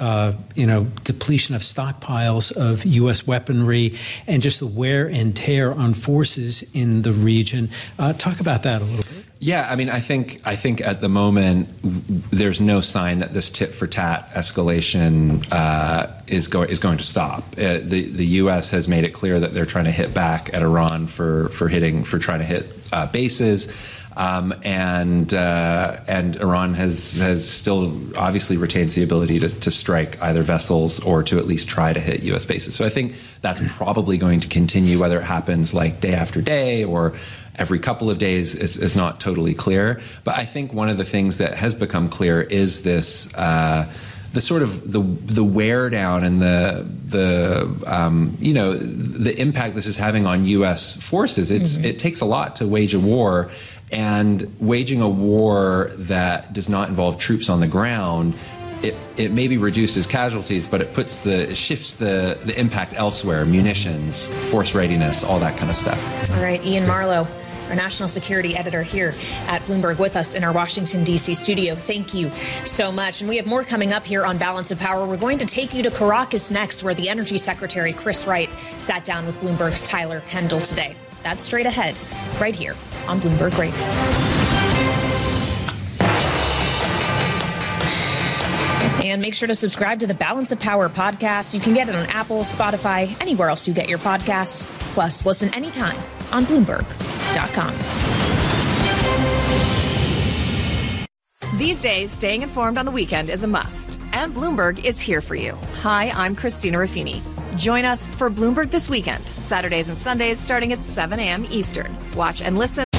depletion of stockpiles of U.S. weaponry and just the wear and tear on forces in the region. Talk about that a little bit. Yeah, I mean, I think at the moment there's no sign that this tit for tat escalation is going to stop. The U.S. has made it clear that they're trying to hit back at Iran for trying to hit bases. And Iran has still obviously retains the ability to strike either vessels or to at least try to hit U.S. bases. So I think that's probably going to continue, whether it happens like day after day or every couple of days is not totally clear. But I think one of the things that has become clear is this the sort of the wear down and the impact this is having on U.S. forces. It takes a lot to wage a war, and waging a war that does not involve troops on the ground, it maybe reduces casualties, but it shifts the impact elsewhere: munitions, force readiness, all that kind of stuff. All right, Ian Marlowe, our national security editor here at Bloomberg, with us in our Washington, D.C. studio. Thank you so much. And we have more coming up here on Balance of Power. We're going to take you to Caracas next, where the Energy Secretary, Chris Wright, sat down with Bloomberg's Tyler Kendall today. That's straight ahead, right here on Bloomberg Radio. And make sure to subscribe to the Balance of Power podcast. You can get it on Apple, Spotify, anywhere else you get your podcasts. Plus, listen anytime on Bloomberg.com. These days, staying informed on the weekend is a must. And Bloomberg is here for you. Hi, I'm Christina Ruffini. Join us for Bloomberg This Weekend, Saturdays and Sundays starting at 7 a.m. Eastern. Watch and listen